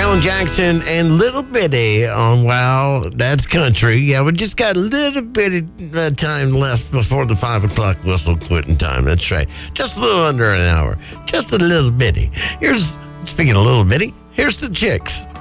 Alan Jackson and Little Bitty on Wow, That's Country. Yeah, we just got a little bit of time left before the 5 o'clock whistle quitting time. That's right. Just a little under an hour. Just a little bitty. Speaking of little bitty, here's the Chicks.